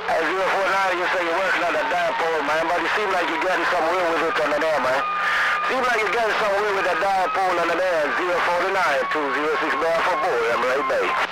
Hey, 049, you say you're working on that dipole, man, but you seem like you're getting somewhere with it on the there, man. Seem like you're getting somewhere with that dipole on the there. 049, 206 bar for boy, I'm right back.